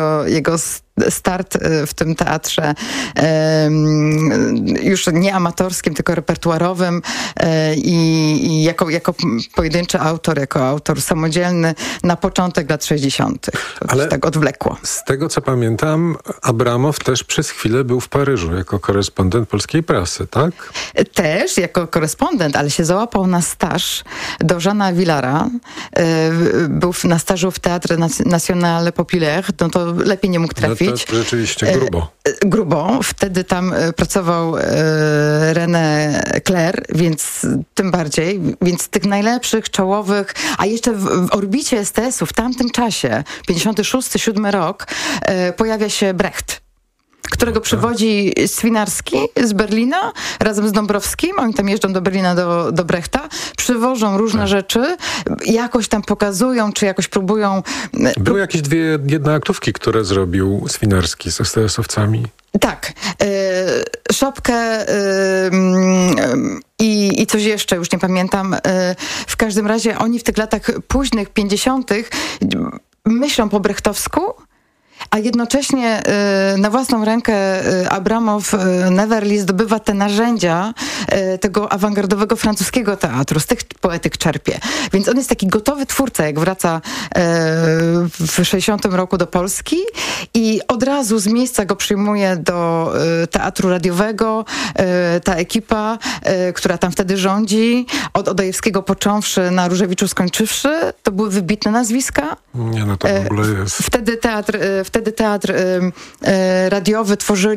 Jego start w tym teatrze już nie amatorskim, tylko repertuarowym i jako pojedynczy autor, jako autor samodzielny na początek lat 60. Ale tak odwlekło. Z tego, co pamiętam, Abramow też przez chwilę był w Paryżu jako korespondent polskiej prasy, tak? Też jako korespondent, ale się załapał na staż do Jeana Villara. Był na stażu w Teatr National Populaire, no to lepiej nie mógł trafić. No to rzeczywiście grubo. Wtedy tam pracował René Clair, więc tym bardziej. Więc tych najlepszych, czołowych, a jeszcze w orbicie STS-u w tamtym czasie, 56-7 rok, pojawia się Brecht, którego przywodzi Swinarski z Berlina razem z Dąbrowskim. Oni tam jeżdżą do Berlina, do Brechta. Przywożą różne rzeczy, jakoś tam pokazują, czy jakoś próbują... Były jakieś dwie jednoaktówki, które zrobił Swinarski z STS-owcami. Tak. Szopkę i coś jeszcze, już nie pamiętam. W każdym razie oni w tych latach późnych 50. myślą po brechtowsku, a jednocześnie na własną rękę Abramow Neverly zdobywa te narzędzia tego awangardowego francuskiego teatru. Z tych poetyk czerpie. Więc on jest taki gotowy twórca, jak wraca w 60 roku do Polski i od razu z miejsca go przyjmuje do teatru radiowego. Ta ekipa, która tam wtedy rządzi, od Odojewskiego począwszy, na Różewiczu skończywszy, to były wybitne nazwiska. Nie, no to w ogóle jest. Wtedy teatr radiowy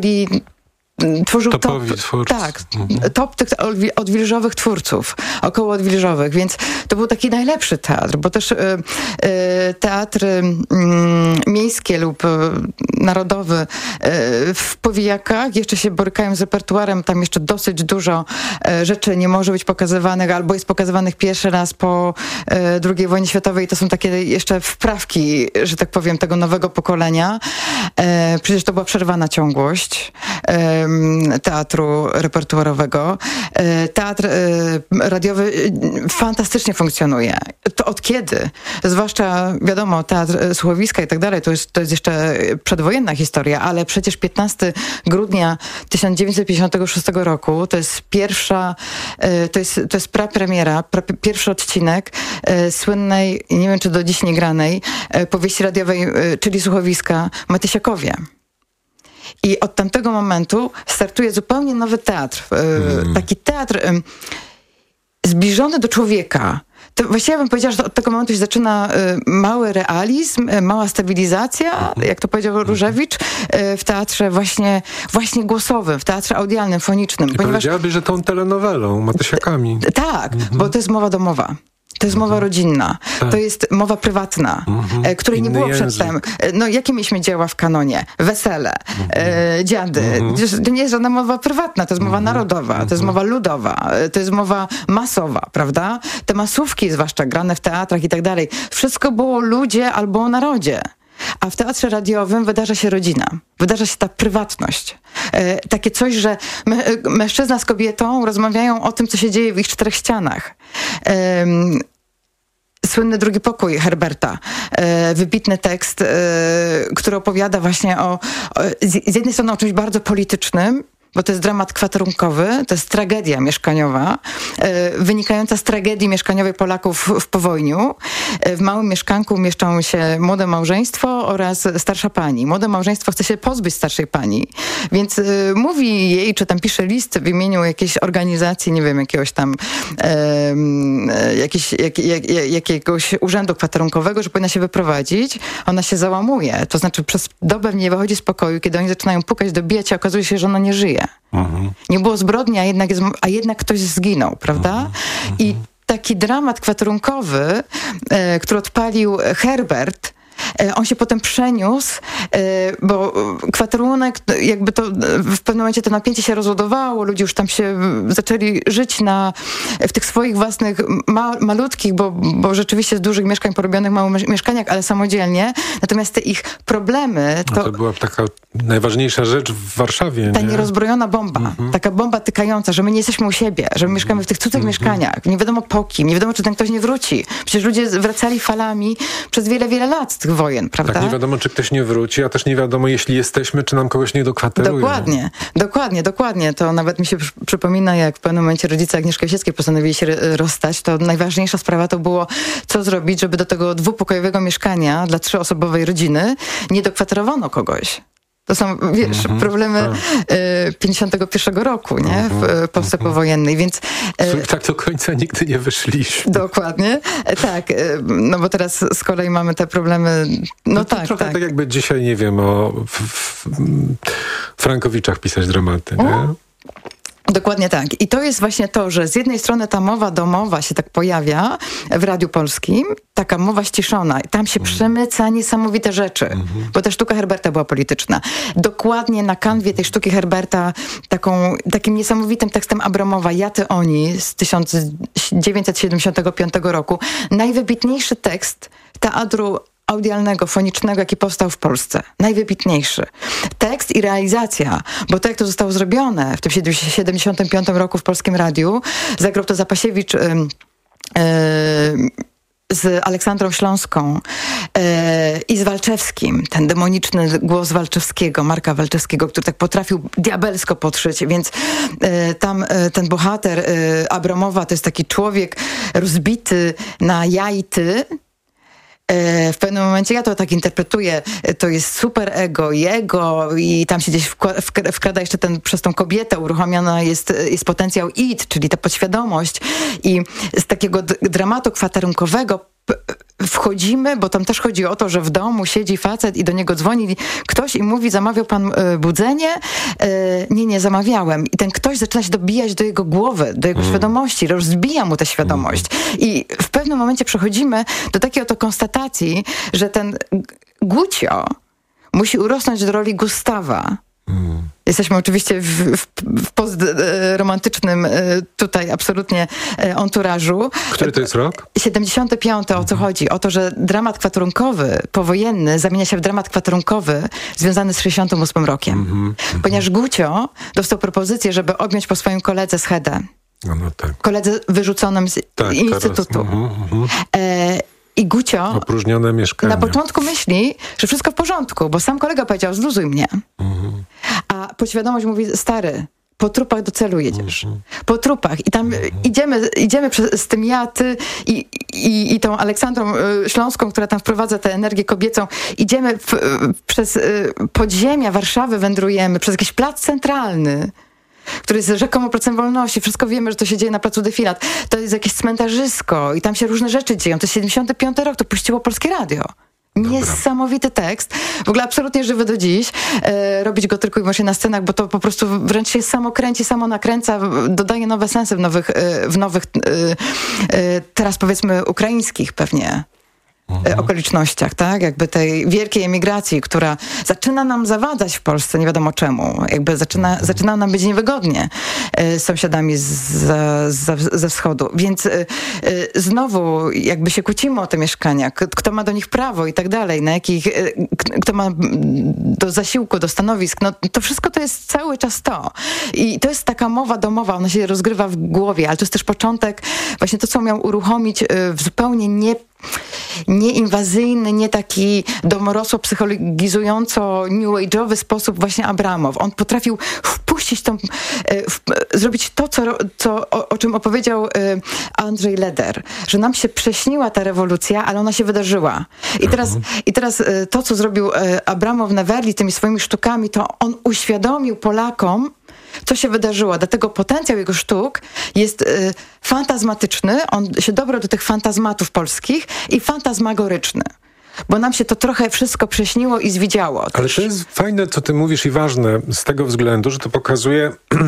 tworzył topowi twórcy. Tak, top tych odwilżowych twórców, około odwilżowych, więc to był taki najlepszy teatr, bo też teatry miejskie lub narodowy w Powijakach jeszcze się borykają z repertuarem, tam jeszcze dosyć dużo rzeczy nie może być pokazywanych, albo jest pokazywanych pierwszy raz po II wojnie światowej. To są takie jeszcze wprawki, że tak powiem, tego nowego pokolenia. Przecież to była przerwana ciągłość teatru repertuarowego. Teatr radiowy fantastycznie funkcjonuje. To od kiedy? Zwłaszcza, wiadomo, Teatr Słuchowiska i tak dalej, to jest jeszcze przedwojenna historia, ale przecież 15 grudnia 1956 roku to jest pierwsza, to jest prapremiera, pierwszy odcinek słynnej, nie wiem czy do dziś nie granej, powieści radiowej, czyli Słuchowiska, Matysiakowie. I od tamtego momentu startuje zupełnie nowy teatr. Taki teatr zbliżony do człowieka. To właściwie bym powiedziała, że od tego momentu się zaczyna mały realizm, mała stabilizacja, jak to powiedział Różewicz, w teatrze właśnie głosowym, w teatrze audialnym, fonicznym. I powiedziałabyś, że tą telenowelą, Matysiakami. Tak, bo to jest mowa domowa. To jest mowa rodzinna, to jest mowa prywatna, której nie było przedtem. No, jakie mieliśmy dzieła w kanonie? Wesele, dziady. To nie jest żadna mowa prywatna, to jest mowa narodowa, to jest mowa ludowa, to jest mowa masowa, prawda? Te masówki, zwłaszcza grane w teatrach i tak dalej, wszystko było o ludzie albo o narodzie. A w teatrze radiowym wydarza się rodzina, wydarza się ta prywatność. Takie coś, że mężczyzna z kobietą rozmawiają o tym, co się dzieje w ich czterech ścianach. Słynny Drugi pokój Herberta. Wybitny tekst, który opowiada właśnie z jednej strony o czymś bardzo politycznym, bo to jest dramat kwaterunkowy, to jest tragedia mieszkaniowa, wynikająca z tragedii mieszkaniowej Polaków w powojniu. W małym mieszkanku mieszczą się młode małżeństwo oraz starsza pani. Młode małżeństwo chce się pozbyć starszej pani, więc mówi jej, czy tam pisze list w imieniu jakiejś organizacji, nie wiem, jakiegoś tam jakiegoś urzędu kwaterunkowego, że powinna się wyprowadzić. Ona się załamuje, to znaczy przez dobę nie wychodzi z pokoju, kiedy oni zaczynają pukać, dobijać, a okazuje się, że ona nie żyje. Nie było zbrodni, a jednak ktoś zginął, prawda? I taki dramat kwaterunkowy, który odpalił Herbert, on się potem przeniósł, bo kwaterunek, jakby to w pewnym momencie to napięcie się rozładowało, ludzie już tam się zaczęli żyć w tych swoich własnych malutkich, bo rzeczywiście z dużych mieszkań porobionych małych mieszkaniach, ale samodzielnie. Natomiast te ich problemy... To była taka najważniejsza rzecz w Warszawie. Ta nierozbrojona bomba. Taka bomba tykająca, że my nie jesteśmy u siebie, że my mieszkamy w tych cudzych mieszkaniach. Nie wiadomo po kim, nie wiadomo, czy ten ktoś nie wróci. Przecież ludzie wracali falami przez wiele, wiele lat tych wojen, prawda? Tak, nie wiadomo, czy ktoś nie wróci, a też nie wiadomo, jeśli jesteśmy, czy nam kogoś nie dokwateruje. Dokładnie. To nawet mi się przypomina, jak w pewnym momencie rodzice Agnieszki Osieckiej postanowili się rozstać, to najważniejsza sprawa to było, co zrobić, żeby do tego dwupokojowego mieszkania dla 3-osobowej rodziny nie dokwaterowano kogoś. To są, problemy 51 roku, nie? W Polsce powojennej, więc... tak do końca nigdy nie wyszliśmy. Dokładnie, tak. No bo teraz z kolei mamy te problemy... No tak, trochę tak jakby dzisiaj, nie wiem, o Frankowiczach pisać dramaty, nie? Dokładnie tak. I to jest właśnie to, że z jednej strony ta mowa domowa się tak pojawia w Radiu Polskim, taka mowa ściszona. I tam się przemyca niesamowite rzeczy, bo ta sztuka Herberta była polityczna. Dokładnie na kanwie tej sztuki Herberta takim niesamowitym tekstem Abramowa Ja, ty, oni z 1975 roku. Najwybitniejszy tekst teatru audialnego, fonicznego, jaki powstał w Polsce. Najwybitniejszy. Tekst i realizacja, bo to jak to zostało zrobione w tym 75 roku w Polskim Radiu, zagrał to Zapasiewicz z Aleksandrą Śląską i z Walczewskim, ten demoniczny głos Walczewskiego, Marka Walczewskiego, który tak potrafił diabelsko podszyć, więc tam ten bohater Abramowa to jest taki człowiek rozbity na ja i ty. W pewnym momencie ja to tak interpretuję, to jest super ego, jego i tam się gdzieś wkrada jeszcze przez tą kobietę uruchomiona jest potencjał id, czyli ta podświadomość i z takiego dramatu kwaterunkowego wchodzimy, bo tam też chodzi o to, że w domu siedzi facet i do niego dzwoni ktoś i mówi, zamawiał pan budzenie? Nie zamawiałem. I ten ktoś zaczyna się dobijać do jego głowy, do jego świadomości, rozbija mu tę świadomość. I w pewnym momencie przechodzimy do takiej oto konstatacji, że ten Gucio musi urosnąć do roli Gustawa. Jesteśmy oczywiście w postromantycznym tutaj absolutnie anturażu. Który to jest rok? 75. O co chodzi? O to, że dramat kwaterunkowy, powojenny, zamienia się w dramat kwaterunkowy związany z 68 rokiem. Ponieważ Gucio dostał propozycję, żeby objąć po swoim koledze Schedę. No tak. Koledze wyrzuconym z instytutu. I Gucio opróżnione mieszkanie. Na początku myśli, że wszystko w porządku, bo sam kolega powiedział, zluzuj mnie. A podświadomość mówi, stary, po trupach do celu jedziesz. Po trupach. I tam idziemy z tym ja, ty i tą Aleksandrą Śląską, która tam wprowadza tę energię kobiecą. Idziemy przez podziemia Warszawy, wędrujemy, przez jakiś plac centralny, który jest rzekomo Placem Wolności. Wszystko wiemy, że to się dzieje na placu Defilat. To jest jakieś cmentarzysko i tam się różne rzeczy dzieją. To jest 75 rok, to puściło Polskie Radio. Niesamowity tekst. W ogóle absolutnie żywy do dziś. Robić go tylko i wyłącznie na scenach, bo to po prostu wręcz się samo kręci, samo nakręca, dodaje nowe sensy w nowych teraz powiedzmy ukraińskich pewnie okolicznościach, tak? Jakby tej wielkiej emigracji, która zaczyna nam zawadzać w Polsce, nie wiadomo czemu. Jakby zaczyna nam być niewygodnie z sąsiadami ze wschodu. Więc znowu jakby się kłócimy o te mieszkania, kto ma do nich prawo i tak dalej, kto ma do zasiłku, do stanowisk. No to wszystko to jest cały czas to. I to jest taka mowa domowa, ona się rozgrywa w głowie, ale to jest też początek, właśnie to, co miał uruchomić w zupełnie nieinwazyjny, nie taki domorosło-psychologizująco new age'owy sposób właśnie Abramow. On potrafił wpuścić zrobić to, o czym opowiedział Andrzej Leder, że nam się prześniła ta rewolucja, ale ona się wydarzyła. I teraz to, co zrobił Abramow na Werli tymi swoimi sztukami, to on uświadomił Polakom, co się wydarzyło. Dlatego potencjał jego sztuk jest fantazmatyczny. On się dobrał do tych fantazmatów polskich i fantazmagoryczny. Bo nam się to trochę wszystko prześniło i zwidziało. Ale to jest fajne, co ty mówisz i ważne z tego względu, że to pokazuje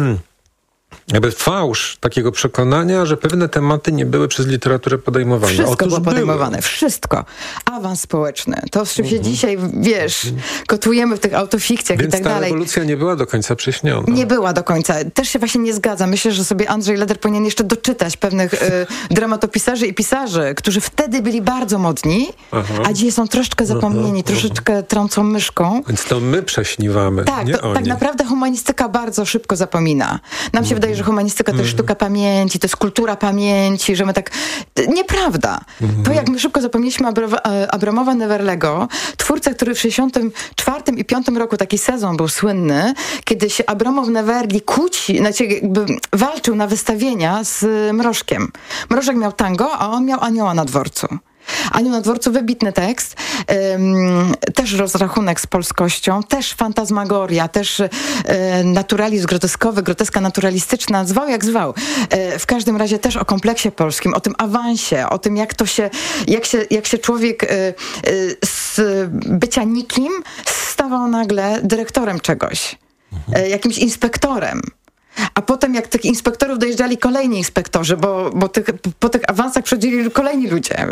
jakby fałsz takiego przekonania, że pewne tematy nie były przez literaturę podejmowane. Wszystko było podejmowane. Wszystko. Awans społeczny. To, z czym się dzisiaj, kotujemy w tych autofikcjach więc i tak dalej. Więc ta rewolucja nie była do końca prześniona. Nie była do końca. Też się właśnie nie zgadzam. Myślę, że sobie Andrzej Leder powinien jeszcze doczytać pewnych dramatopisarzy i pisarzy, którzy wtedy byli bardzo modni, a dzisiaj są troszeczkę zapomnieni, troszeczkę trącą myszką. Więc to my prześniwamy, tak, nie oni. Tak naprawdę humanistyka bardzo szybko zapomina. Nam się wydaje, wydaje, że humanistyka to jest sztuka pamięci, to jest kultura pamięci, że my tak... Nieprawda. To jak my szybko zapomnieliśmy Abramowa Neverlego, twórca, który w 64 i 5 roku, taki sezon był słynny, kiedy się Abramow Neverli jakby walczył na wystawienia z Mrożkiem. Mrożek miał tango, a on miał Anioła na dworcu. Anioł na dworcu, wybitny tekst, też rozrachunek z polskością, też fantazmagoria, też naturalizm groteskowy, groteska naturalistyczna, zwał jak zwał. W każdym razie też o kompleksie polskim, o tym awansie, o tym jak się człowiek z bycia nikim stawał nagle dyrektorem czegoś, jakimś inspektorem. A potem jak tych inspektorów dojeżdżali kolejni inspektorzy, bo po tych awansach przychodzili kolejni ludzie.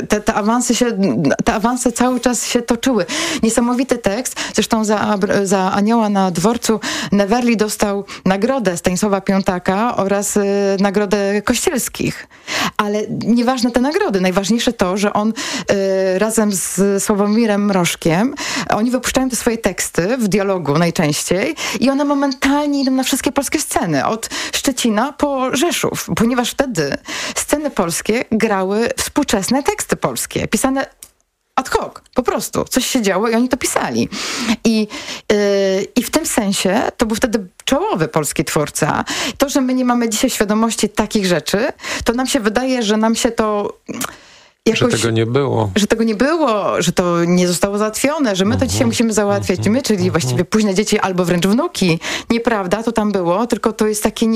Te awanse cały czas się toczyły. Niesamowity tekst. Zresztą za Anioła na dworcu Neverli dostał nagrodę Stanisława Piątaka oraz nagrodę Kościelskich. Ale nieważne te nagrody. Najważniejsze to, że on razem z Sławomirem Mrożkiem, oni wypuszczają te swoje teksty w dialogu najczęściej i one momentalnie idą na wszystkie polskie sceny. Od Szczecina po Rzeszów, ponieważ wtedy sceny polskie grały współczesne teksty polskie, pisane ad hoc, po prostu. Coś się działo i oni to pisali. I w tym sensie to był wtedy czołowy polski twórca. To, że my nie mamy dzisiaj świadomości takich rzeczy, to nam się wydaje, że nam się to... Że tego nie było. Że tego nie było, że to nie zostało załatwione, że my to dzisiaj musimy załatwiać. My, czyli właściwie późne dzieci albo wręcz wnuki. Nieprawda, to tam było, tylko to jest takie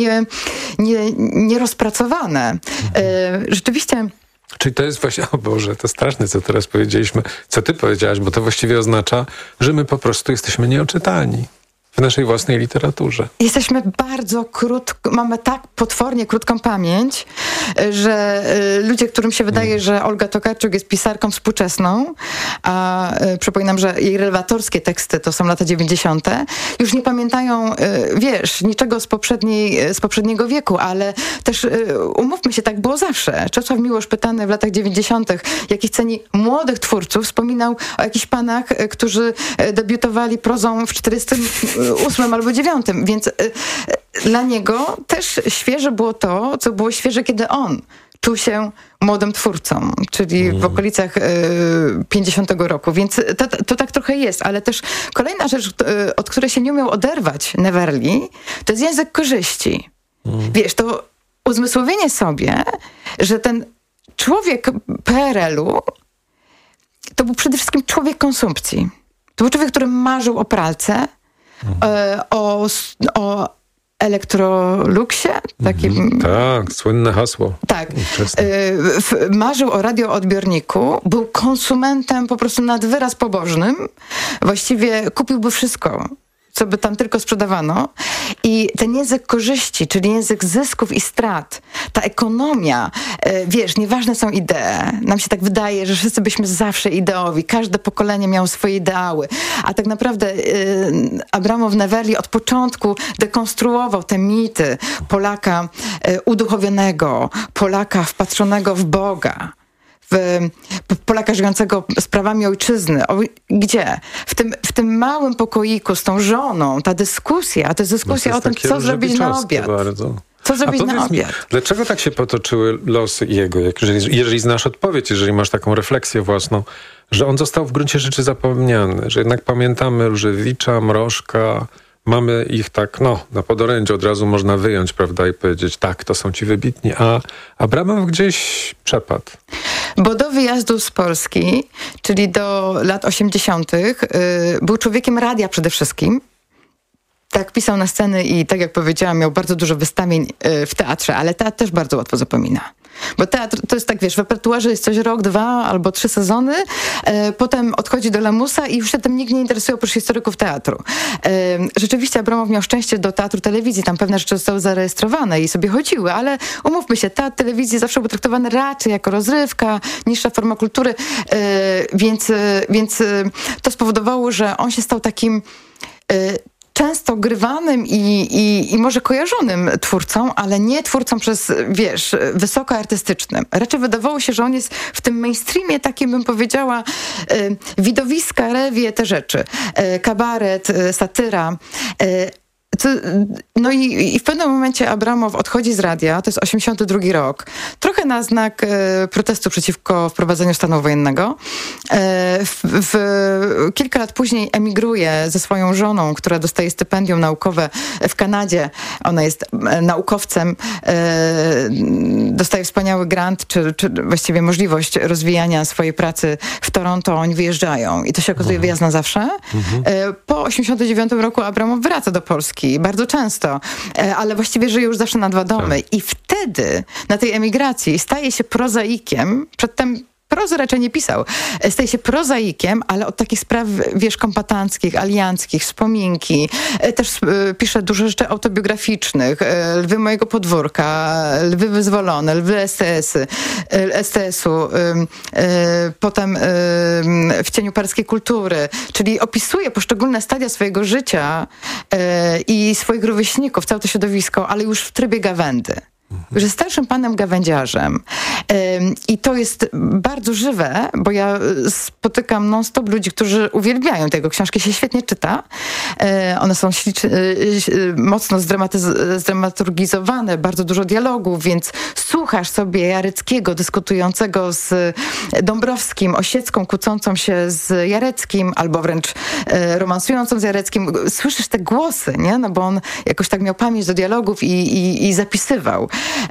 nierozpracowane. Rzeczywiście... Czyli to jest właśnie, o Boże, to straszne, co teraz powiedzieliśmy, co ty powiedziałaś, bo to właściwie oznacza, że my po prostu jesteśmy nieoczytani w naszej własnej literaturze. Jesteśmy bardzo mamy tak potwornie krótką pamięć, że ludzie, którym się wydaje, że Olga Tokarczuk jest pisarką współczesną, a przypominam, że jej relewatorskie teksty to są lata 90., już nie pamiętają, niczego z poprzedniego wieku, ale też umówmy się, tak było zawsze. Czesław Miłosz, pytany w latach 90., jakich ceni młodych twórców, wspominał o jakichś panach, którzy debiutowali prozą w 48 albo 9, więc dla niego też świeże było to, co było świeże, kiedy on czuł się młodym twórcą, czyli w okolicach 50 roku, więc to tak trochę jest, ale też kolejna rzecz, od której się nie umiał oderwać Neverli, to jest język korzyści. To uzmysłowienie sobie, że ten człowiek PRL-u to był przede wszystkim człowiek konsumpcji. To był człowiek, który marzył o pralce, o Electroluxie. Tak, słynne hasło. Tak. Marzył o radioodbiorniku, był konsumentem po prostu nad wyraz pobożnym. Właściwie kupiłby wszystko, co by tam tylko sprzedawano. I ten język korzyści, czyli język zysków i strat, ta ekonomia, nieważne są idee. Nam się tak wydaje, że wszyscy byśmy zawsze ideowi. Każde pokolenie miało swoje ideały. A tak naprawdę Abramow Neverli od początku dekonstruował te mity Polaka uduchowionego, Polaka wpatrzonego w Boga. Polaka żyjącego sprawami ojczyzny. Gdzie? W tym małym pokoiku z tą żoną, ta dyskusja, to jest dyskusja o tym, co zrobić na obiad. Bardzo. Co zrobić na obiad? Dlaczego tak się potoczyły losy jego? Jeżeli znasz odpowiedź, jeżeli masz taką refleksję własną, że on został w gruncie rzeczy zapomniany, że jednak pamiętamy Różewicza, Mrożka, mamy ich tak, na podorędziu od razu można wyjąć, prawda, i powiedzieć, tak, to są ci wybitni, a Abramow gdzieś przepadł. Bo do wyjazdu z Polski, czyli do lat 80., był człowiekiem radia przede wszystkim. Tak, pisał na sceny i tak jak powiedziałam, miał bardzo dużo wystawień w teatrze, ale teatr też bardzo łatwo zapomina. Bo teatr to jest tak, w repertuarze jest coś rok, 2 albo 3 sezony, potem odchodzi do lamusa i już się tym nikt nie interesuje oprócz historyków teatru. Rzeczywiście Abramow miał szczęście do teatru telewizji, tam pewne rzeczy zostały zarejestrowane i sobie chodziły, ale umówmy się, teatr telewizji zawsze był traktowany raczej jako rozrywka, niższa forma kultury, więc to spowodowało, że on się stał takim często grywanym i może kojarzonym twórcą, ale nie twórcą wysoko artystycznym. Raczej wydawało się, że on jest w tym mainstreamie takim, bym powiedziała, widowiska, rewie, te rzeczy. Kabaret, satyra. No i w pewnym momencie Abramow odchodzi z radia, to jest 82 rok, trochę na znak protestu przeciwko wprowadzeniu stanu wojennego. Kilka lat później emigruje ze swoją żoną, która dostaje stypendium naukowe w Kanadzie. Ona jest naukowcem, dostaje wspaniały grant, czy właściwie możliwość rozwijania swojej pracy w Toronto. Oni wyjeżdżają i to się okazuje wyjazd na zawsze. Po 89 roku Abramow wraca do Polski bardzo często, ale właściwie żyje już zawsze na dwa domy. I wtedy na tej emigracji staje się prozaikiem. Przedtem prozy raczej nie pisał. Staje się prozaikiem, ale od takich spraw, kombatanckich, alianckich, wspominki. Też pisze dużo rzeczy autobiograficznych. Lwy mojego podwórka, Lwy wyzwolone, Lwy STS-u. Potem W cieniu parskiej kultury. Czyli opisuje poszczególne stadia swojego życia i swoich rówieśników, całe to środowisko, ale już w trybie gawędy. Że starszym panem gawędziarzem. I to jest bardzo żywe, bo ja spotykam non-stop ludzi, którzy uwielbiają tego. Książki się świetnie czyta. One są mocno zdramaturgizowane, bardzo dużo dialogów, więc słuchasz sobie Jareckiego dyskutującego z Dąbrowskim, Osiecką kłócącą się z Jareckim, albo wręcz romansującą z Jareckim. Słyszysz te głosy, nie? No bo on jakoś tak miał pamięć do dialogów i zapisywał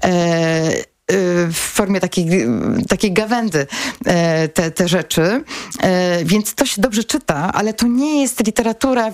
w formie takiej gawędy te rzeczy. Więc to się dobrze czyta, ale to nie jest literatura,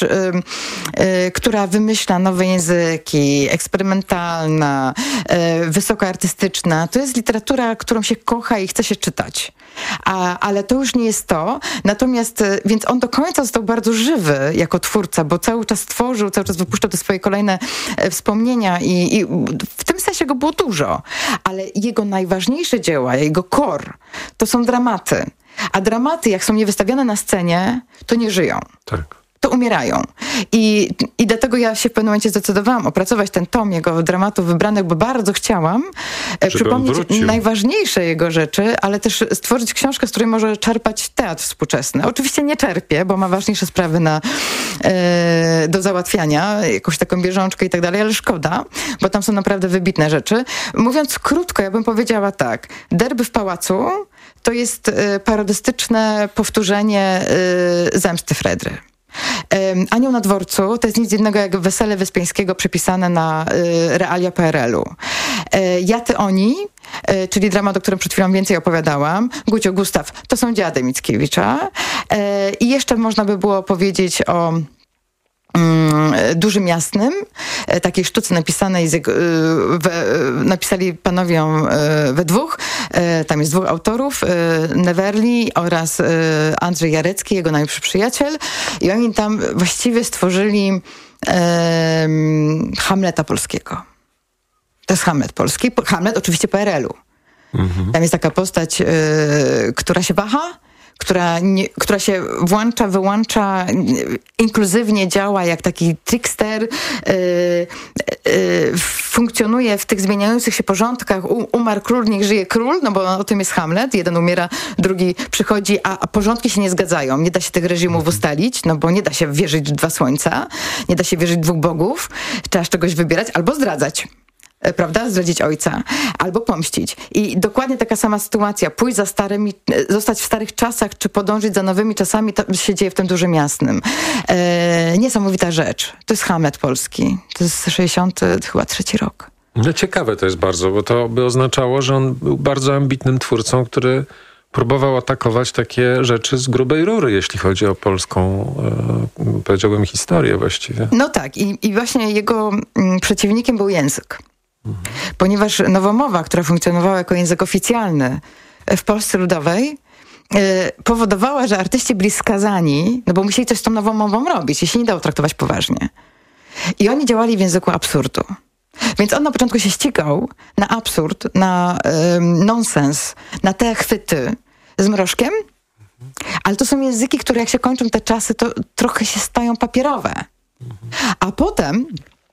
która wymyśla nowe języki, eksperymentalna, wysokoartystyczna. To jest literatura, którą się kocha i chce się czytać. Ale to już nie jest to. Natomiast, więc on do końca został bardzo żywy jako twórca, bo cały czas tworzył, cały czas wypuszczał te swoje kolejne wspomnienia i w tym sensie go było dużo. Ale jego najważniejsze dzieła, jego core, to są dramaty. A dramaty, jak są niewystawiane na scenie, to nie żyją. Tak. To umierają. I dlatego ja się w pewnym momencie zdecydowałam opracować ten tom jego dramatów wybranych, bo bardzo chciałam przypomnieć najważniejsze jego rzeczy, ale też stworzyć książkę, z której może czerpać teatr współczesny. Oczywiście nie czerpie, bo ma ważniejsze sprawy do załatwiania, jakąś taką bieżączkę i tak dalej, ale szkoda, bo tam są naprawdę wybitne rzeczy. Mówiąc krótko, ja bym powiedziała tak. Derby w pałacu to jest parodystyczne powtórzenie Zemsty Fredry. Anioł na dworcu to jest nic innego jak Wesele Wyspiańskiego przepisane na realia PRL-u. Ja, ty, oni, czyli dramat, o którym przed chwilą więcej opowiadałam, Gucio, Gustaw, to są dziady Mickiewicza. I jeszcze można by było powiedzieć o Dużym Jasnym, takiej sztuce napisanej, napisali panowie ją we dwóch. Tam jest dwóch autorów, Neverli oraz Andrzej Jarecki, jego najlepszy przyjaciel. I oni tam właściwie stworzyli Hamleta polskiego. To jest Hamlet polski. Hamlet oczywiście PRL-u. Tam jest taka postać, która się waha, która się włącza, wyłącza, inkluzywnie działa jak taki trickster, funkcjonuje w tych zmieniających się porządkach. Umarł król, niech żyje król, no bo o tym jest Hamlet. Jeden umiera, drugi przychodzi, a porządki się nie zgadzają. Nie da się tych reżimów ustalić, no bo nie da się wierzyć w dwa słońca, nie da się wierzyć w dwóch bogów. Trzeba z czegoś wybierać albo zdradzać. Prawda? Zdradzić ojca. Albo pomścić. I dokładnie taka sama sytuacja. Pójść za starymi, zostać w starych czasach, czy podążyć za nowymi czasami, to się dzieje w tym Dużym Jasnym. Niesamowita rzecz. To jest Hamlet polski. To jest 63 rok. No ciekawe to jest bardzo, bo to by oznaczało, że on był bardzo ambitnym twórcą, który próbował atakować takie rzeczy z grubej rury, jeśli chodzi o polską, powiedziałbym, historię właściwie. No tak. I właśnie jego przeciwnikiem był język. Ponieważ nowomowa, która funkcjonowała jako język oficjalny w Polsce Ludowej, powodowała, że artyści byli skazani, no bo musieli coś z tą nowomową robić i się nie dało traktować poważnie. I oni działali w języku absurdu. Więc on na początku się ścigał na absurd, na nonsens, na te chwyty z mrożkiem, ale to są języki, które jak się kończą te czasy, to trochę się stają papierowe. A potem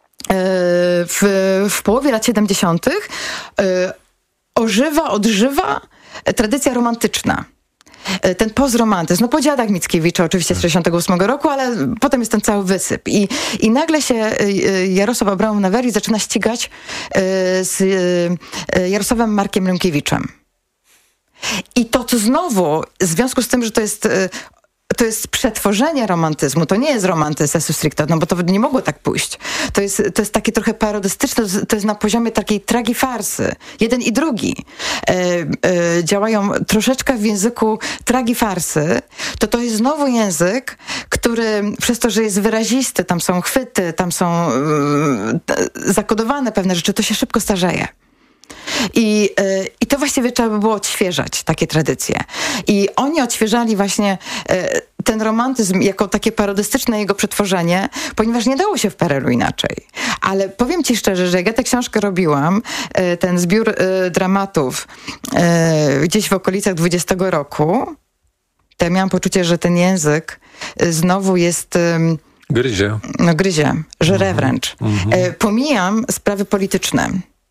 w połowie lat 70. Odżywa tradycja romantyczna. ten pozromantyzm, no po dziadach Mickiewicza oczywiście z 68 roku, ale potem jest ten cały wysyp. I nagle się Jarosław Abramow-Newerli zaczyna ścigać z Jarosławem Markiem Rymkiewiczem. I to znowu, w związku z tym, że to jest przetworzenie romantyzmu, to nie jest romantyzm sensu stricto, no bo to nie mogło tak pójść. To jest takie trochę parodystyczne, to jest na poziomie takiej tragifarsy. Jeden i drugi działają troszeczkę w języku tragifarsy. To jest znowu język, który przez to, że jest wyrazisty, tam są chwyty, tam są zakodowane pewne rzeczy, to się szybko starzeje. I to właściwie trzeba by było odświeżać, takie tradycje. I oni odświeżali właśnie ten romantyzm jako takie parodystyczne jego przetworzenie, ponieważ nie dało się w PRL-u inaczej. Ale powiem ci szczerze, że jak ja tę książkę robiłam, ten zbiór dramatów gdzieś w okolicach 20 roku, to ja miałam poczucie, że ten język znowu jest... Gryzie. No gryzie, żre wręcz. Pomijam sprawy polityczne.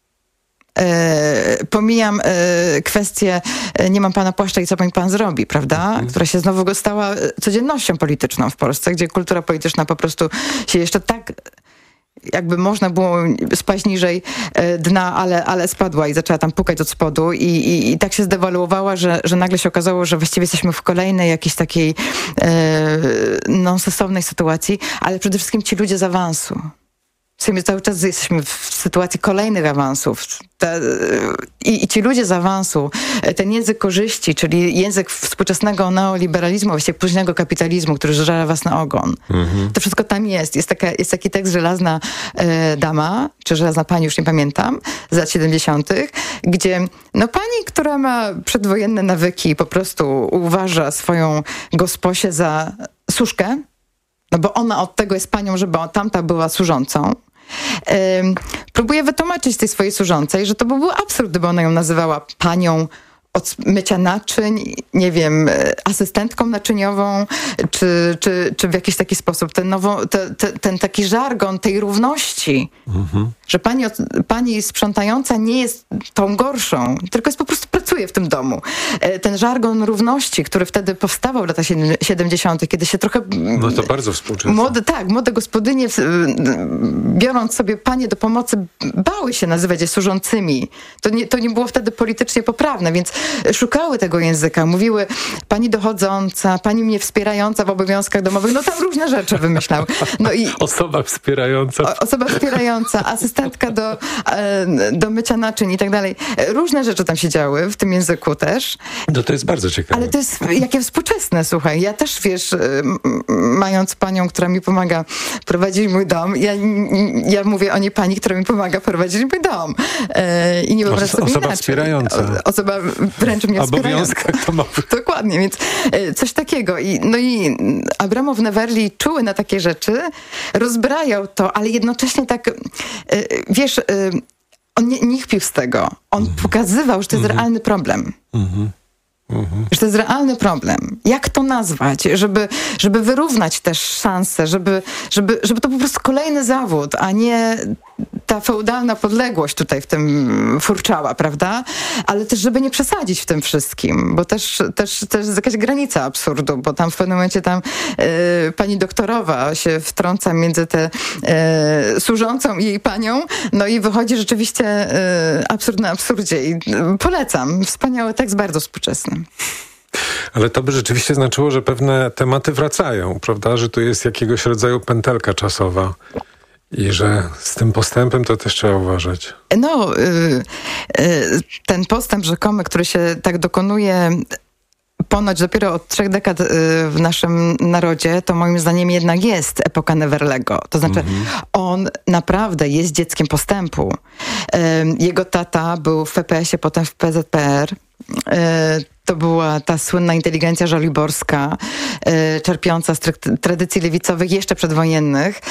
Pomijam kwestię nie mam pana płaszcza i co mi pan zrobi, prawda? Która się znowu stała codziennością polityczną w Polsce, gdzie kultura polityczna po prostu się jeszcze tak jakby można było spaść niżej dna, ale spadła i zaczęła tam pukać od spodu i tak się zdewaluowała, że nagle się okazało, że właściwie jesteśmy w kolejnej jakiejś takiej nonsensownej sytuacji, ale przede wszystkim ci ludzie z awansu. Cały czas jesteśmy w sytuacji kolejnych awansów. I ci ludzie z awansu, ten język korzyści, czyli język współczesnego neoliberalizmu, właściwie późnego kapitalizmu, który żera was na ogon. To wszystko tam jest. Jest taki tekst Żelazna dama, czy Żelazna pani, już nie pamiętam, z lat 70., gdzie pani, która ma przedwojenne nawyki, po prostu uważa swoją gosposię za służkę, no bo ona od tego jest panią, żeby tamta była służącą. Próbuje wytłumaczyć tej swojej służącej, że to by był absurd, gdyby ona ją nazywała panią od mycia naczyń, nie wiem, asystentką naczyniową, czy w jakiś taki sposób. Ten taki żargon tej równości, że pani sprzątająca nie jest tą gorszą, tylko jest po prostu pracuje w tym domu. Ten żargon równości, który wtedy powstawał w latach 70., kiedy się trochę... No to bardzo współczesne. Młode gospodynie, biorąc sobie panie do pomocy, bały się nazywać je służącymi. To nie było wtedy politycznie poprawne, więc szukały tego języka. Mówiły pani dochodząca, pani mnie wspierająca w obowiązkach domowych. No tam różne rzeczy wymyślał. Osoba wspierająca, asystentka do mycia naczyń i tak dalej. Różne rzeczy tam się działy w tym języku też. No to jest bardzo ciekawe. Ale to jest jakie współczesne, słuchaj. Ja też, wiesz, mając panią, która mi pomaga prowadzić mój dom, ja mówię o niej pani, która mi pomaga prowadzić mój dom. I nie wyobrażam sobie Osoba inaczej. wspierająca. Osoba wręcz mnie wspierająca. Obowiązkach domowych. Dokładnie, więc coś takiego. I Abramow-Newerli czuły na takie rzeczy, rozbrajał to, ale jednocześnie tak, wiesz, on nie kpił z tego. On pokazywał, że to jest realny problem. Że to jest realny problem. Jak to nazwać? Żeby wyrównać też szanse, żeby to po prostu kolejny zawód, a nie ta feudalna podległość tutaj w tym furczała, prawda? Ale też, żeby nie przesadzić w tym wszystkim, bo też jest jakaś granica absurdu, bo tam w pewnym momencie pani doktorowa się wtrąca między tę służącą i jej panią, no i wychodzi rzeczywiście absurd na absurdzie i polecam. Wspaniały tekst, bardzo współczesny. Ale to by rzeczywiście znaczyło, że pewne tematy wracają, prawda? Że tu jest jakiegoś rodzaju pętelka czasowa. I że z tym postępem to też trzeba uważać. No, ten postęp rzekomy, który się tak dokonuje ponoć dopiero od 3 dekad w naszym narodzie, to moim zdaniem jednak jest epoka Newerlego. To znaczy, on naprawdę jest dzieckiem postępu. Jego tata był w PPS-ie, potem w PZPR. To była ta słynna inteligencja żoliborska, czerpiąca z tradycji lewicowych jeszcze przedwojennych.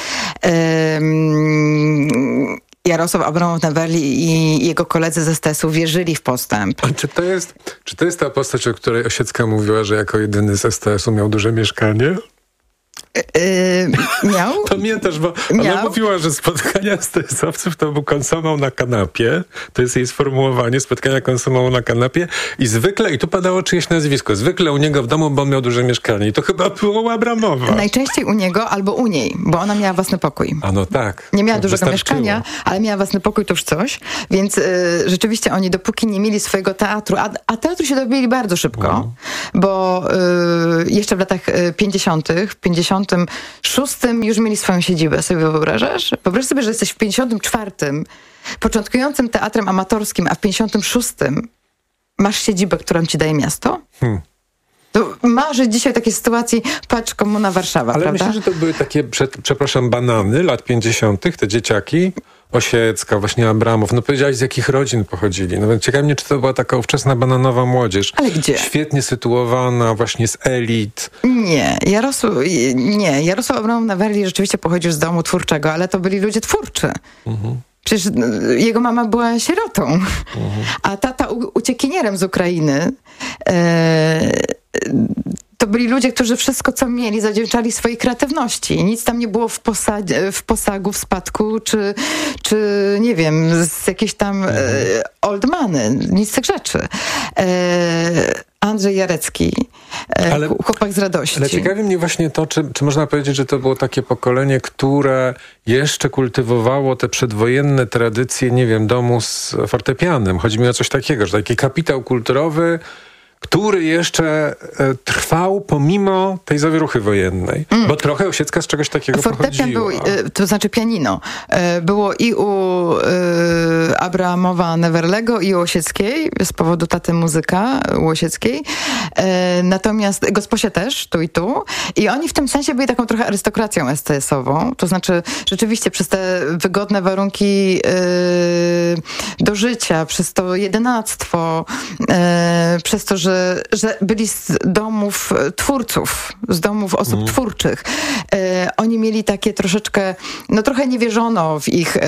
Jarosław Abramow-Newerli i jego koledzy ze STS-u wierzyli w postęp. A czy to jest ta postać, o której Osiecka mówiła, że jako jedyny z STS-u miał duże mieszkanie? Miał? Pamiętasz, bo ona mówiła, że spotkania STS-owców to był konsumał na kanapie. To jest jej sformułowanie, spotkania konsumał na kanapie. I zwykle, i tu padało czyjeś nazwisko, zwykle u niego w domu, bo on miał duże mieszkanie. I to chyba było u Abramowa. Najczęściej u niego albo u niej, bo ona miała własny pokój. A no tak. Nie miała dużego mieszkania, ale miała własny pokój, to już coś. Więc rzeczywiście oni dopóki nie mieli swojego teatru, a teatru się dobili bardzo szybko, bo jeszcze w latach 50., w 56 już mieli swoją siedzibę, sobie wyobrażasz? Wyobraź sobie, że jesteś w 54 początkującym teatrem amatorskim, a w 56 masz siedzibę, którą ci daje miasto? To marzy dzisiaj takiej sytuacji, patrz, Komuna Warszawa, ale prawda? myślę, że to były takie, banany lat 50., te dzieciaki, Osiecka, właśnie Abramów. No powiedziałaś, z jakich rodzin pochodzili. No więc ciekawi mnie, czy to była taka ówczesna bananowa młodzież. Ale gdzie? Świetnie sytuowana, właśnie z elit. Nie, Jarosław Abramow na Werli rzeczywiście pochodził z domu twórczego, ale to byli ludzie twórczy. Przecież jego mama była sierotą, a tata uciekinierem z Ukrainy. To byli ludzie, którzy wszystko, co mieli, zawdzięczali swojej kreatywności. Nic tam nie było w posagu, w spadku, czy nie wiem, z jakiejś tam old money. Nic z tych rzeczy. Andrzej Jarecki, chłopak z radości. Ale ciekawi mnie właśnie to, czy można powiedzieć, że to było takie pokolenie, które jeszcze kultywowało te przedwojenne tradycje, nie wiem, domu z fortepianem. Chodzi mi o coś takiego, że taki kapitał kulturowy, który jeszcze trwał pomimo tej zawieruchy wojennej. Bo trochę Osiecka z czegoś takiego fortepian był, to znaczy pianino. Było i u Abramowa Neverlego, i u Osieckiej, z powodu taty muzyka u Osieckiej. Natomiast Gosposie też, tu i tu. I oni w tym sensie byli taką trochę arystokracją STS-ową. To znaczy rzeczywiście przez te wygodne warunki do życia, przez to jedenactwo, przez to, że byli z domów twórców, z domów osób twórczych. Oni mieli takie troszeczkę, no trochę nie wierzono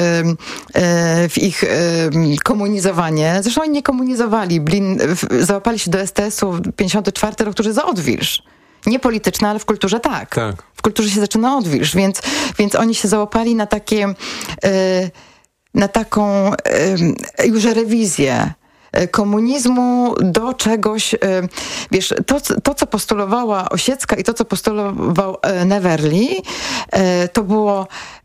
w ich komunizowanie. Zresztą oni nie komunizowali. Załapali się do STS-u 54 rok, który za odwilż. Nie polityczne, ale w kulturze tak. W kulturze się zaczyna odwilż, więc oni się załapali na takie, na taką już rewizję komunizmu do czegoś, wiesz, to co postulowała Osiecka i to, co postulował Neverli, to było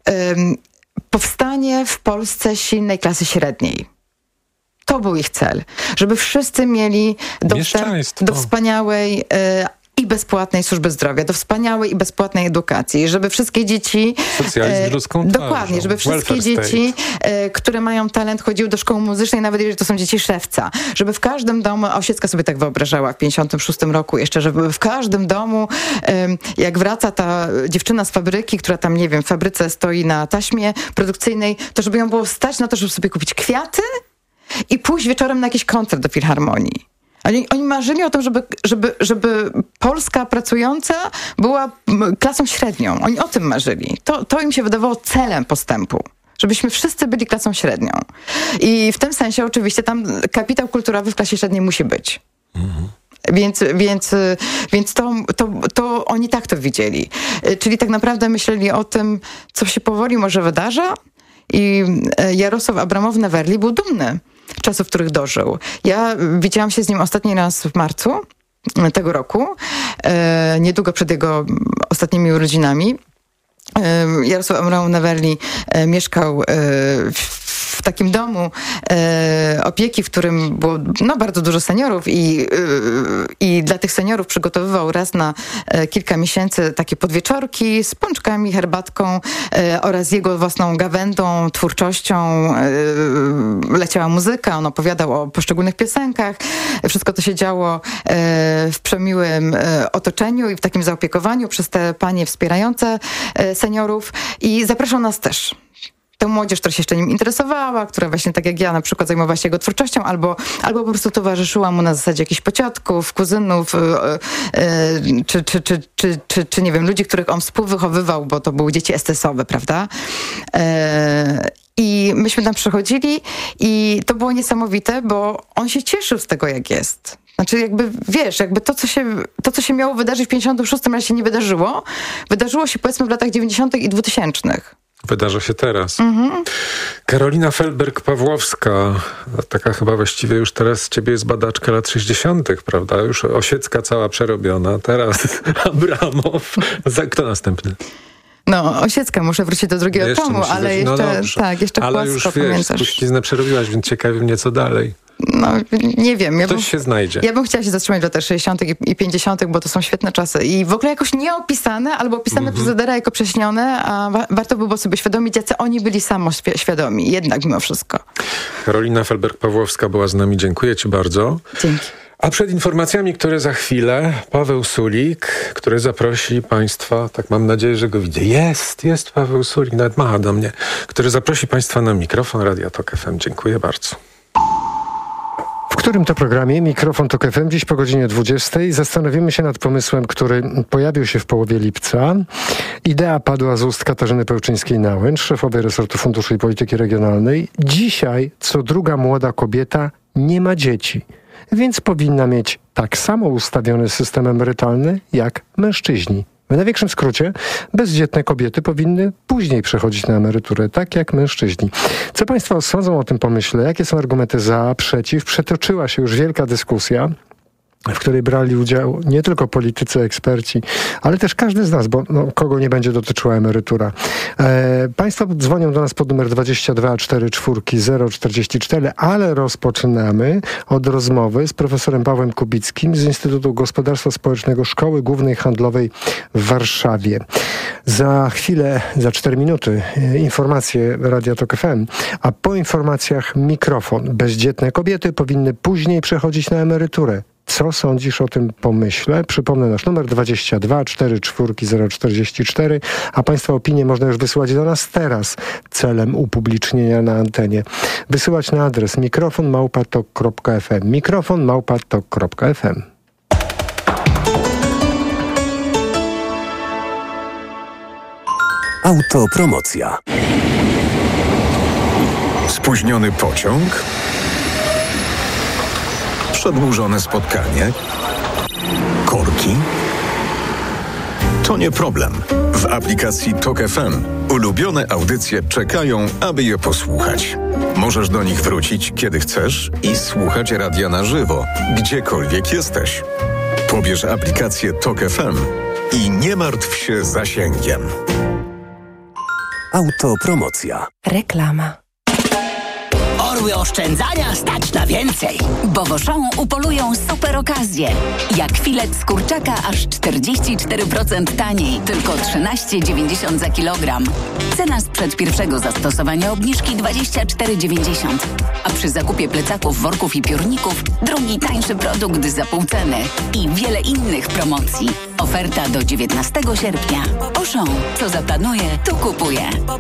powstanie w Polsce silnej klasy średniej. To był ich cel. Żeby wszyscy mieli dostęp do wspaniałej i bezpłatnej służby zdrowia, do wspaniałej i bezpłatnej edukacji, żeby wszystkie dzieci... Socjalizm z ludzką twarzą. Dokładnie, żeby wszystkie dzieci, które mają talent, chodziły do szkoły muzycznej, nawet jeżeli to są dzieci szewca. Żeby w każdym domu, Osiecka sobie tak wyobrażała w 56 roku jeszcze, żeby w każdym domu, jak wraca ta dziewczyna z fabryki, która tam, nie wiem, w fabryce stoi na taśmie produkcyjnej, to żeby ją było stać na to, żeby sobie kupić kwiaty i pójść wieczorem na jakiś koncert do filharmonii. Oni marzyli o tym, żeby Polska pracująca była klasą średnią. Oni o tym marzyli. To im się wydawało celem postępu. Żebyśmy wszyscy byli klasą średnią. I w tym sensie oczywiście tam kapitał kulturowy w klasie średniej musi być. Więc to oni tak to widzieli. Czyli tak naprawdę myśleli o tym, co się powoli może wydarza. I Jarosław Abramow Neverli był dumny czasów, w których dożył. Ja widziałam się z nim ostatni raz w marcu tego roku, niedługo przed jego ostatnimi urodzinami. Jarosław Abramow Neverli mieszkał w takim domu opieki, w którym było bardzo dużo seniorów i dla tych seniorów przygotowywał raz na kilka miesięcy takie podwieczorki z pączkami, herbatką oraz jego własną gawędą, twórczością. Leciała muzyka, on opowiadał o poszczególnych piosenkach. Wszystko to się działo w przemiłym otoczeniu i w takim zaopiekowaniu przez te panie wspierające seniorów i zapraszał nas też. Tę młodzież, która się jeszcze nim interesowała, która właśnie tak jak ja na przykład zajmowała się jego twórczością, albo po prostu towarzyszyła mu na zasadzie jakichś pociotków, kuzynów, czy nie wiem, ludzi, których on współwychowywał, bo to były dzieci STS-owe, prawda? I myśmy tam przychodzili i to było niesamowite, bo on się cieszył z tego, jak jest. Znaczy jakby, wiesz, jakby to, co się miało wydarzyć w 56, ale się nie wydarzyło, wydarzyło się powiedzmy w latach 90. i 2000. Wydarza się teraz. Karolina Feldberg-Pawłowska, taka chyba właściwie już teraz ciebie jest badaczka lat 60., prawda? Już Osiecka cała przerobiona. Teraz Abramow. Kto następny? No, Osiecka, muszę wrócić do drugiego tomu, ale jeszcze ale już wiesz, spuściznę przerobiłaś, więc ciekawi mnie, co dalej. No, nie wiem. Ktoś się znajdzie. Ja bym chciała się zatrzymać w latach 60. i 50., bo to są świetne czasy. I w ogóle jakoś nieopisane, albo opisane przez Edera jako prześnione, a warto by było sobie świadomić, jacy oni byli samoświadomi. Jednak mimo wszystko. Karolina Feldberg-Pawłowska była z nami. Dziękuję ci bardzo. Dzięki. A przed informacjami, które za chwilę, Paweł Sulik, który zaprosi państwa, tak mam nadzieję, że go widzę. Jest Paweł Sulik, nawet macha do mnie, który zaprosi państwa na mikrofon Radia Tok FM. Dziękuję bardzo. W którym to programie Mikrofon Tok FM dziś po godzinie 20 zastanowimy się nad pomysłem, który pojawił się w połowie lipca. Idea padła z ust Katarzyny Pełczyńskiej-Nałęcz, szefowej resortu Funduszy i Polityki Regionalnej. Dzisiaj co druga młoda kobieta nie ma dzieci, więc powinna mieć tak samo ustawiony system emerytalny jak mężczyźni. W największym skrócie, bezdzietne kobiety powinny później przechodzić na emeryturę, tak jak mężczyźni. Co państwo sądzą o tym pomyśle? Jakie są argumenty za, przeciw? Przetoczyła się już wielka dyskusja, w której brali udział nie tylko politycy, eksperci, ale też każdy z nas, bo kogo nie będzie dotyczyła emerytura. Państwo dzwonią do nas pod numer 22 44 044, ale rozpoczynamy od rozmowy z profesorem Pawłem Kubickim z Instytutu Gospodarstwa Społecznego Szkoły Głównej Handlowej w Warszawie. Za chwilę, za 4 minuty informacje Radia Tok FM, a po informacjach mikrofon. Bezdzietne kobiety powinny później przechodzić na emeryturę. Co sądzisz o tym pomyśle? Przypomnę nasz numer 22 44 044, a państwa opinie można już wysyłać do nas teraz celem upublicznienia na antenie. Wysyłać na adres mikrofon@tok.fm. mikrofon@tok.fm. Autopromocja. Spóźniony pociąg? Przedłużone spotkanie? Korki? To nie problem. W aplikacji Tok FM ulubione audycje czekają, aby je posłuchać. Możesz do nich wrócić, kiedy chcesz i słuchać radia na żywo, gdziekolwiek jesteś. Pobierz aplikację Tok FM i nie martw się zasięgiem. Autopromocja. Reklama. Orły oszczędzania stać na więcej. Bo w Auchan upolują super okazje. Jak filet z kurczaka aż 44% taniej. Tylko 13,90 za kilogram. Cena sprzed pierwszego zastosowania obniżki 24,90. A przy zakupie plecaków, worków i piórników drugi tańszy produkt za pół ceny. I wiele innych promocji. Oferta do 19 sierpnia. Auchan. Co zaplanuje, to kupuje.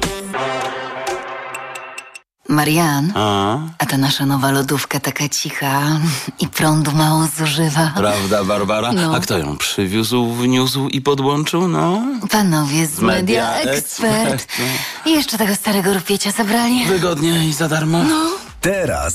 Marian, a ta nasza nowa lodówka taka cicha i prądu mało zużywa. Prawda, Barbara? No. A kto ją przywiózł, wniósł i podłączył? No? Panowie z Media Expert. I jeszcze tego starego rupiecia zabrali. Wygodnie i za darmo. Teraz